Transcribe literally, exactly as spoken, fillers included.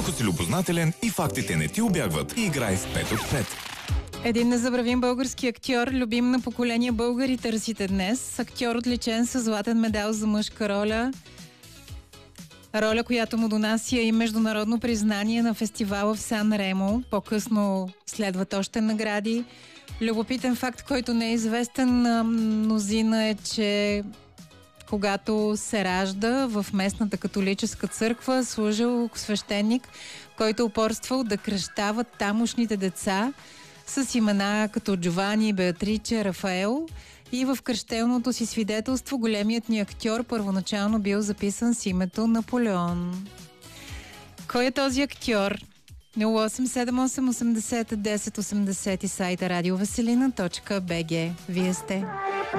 Ако си любознателен и фактите не ти убягват, играй с пет от пет. Един незабравим български актьор, любим на поколение българи, търсите днес. Актьор отличен със златен медал за мъжка роля. Роля, която му донася и международно признание на фестивала в Сан Ремо. По-късно следват още награди. Любопитен факт, който не е известен на мнозина, е, че когато се ражда в местната католическа църква, служил свещеник, който упорствал да кръщава тамошните деца с имена като Джовани, Беатриче, Рафаел, и в кръщелното си свидетелство големият ни актьор първоначално бил записан с името Наполеон. Кой е този актьор? нула осем седем осем осемдесет десет осемдесет и сайта радиовеселина точка бг. Вие сте.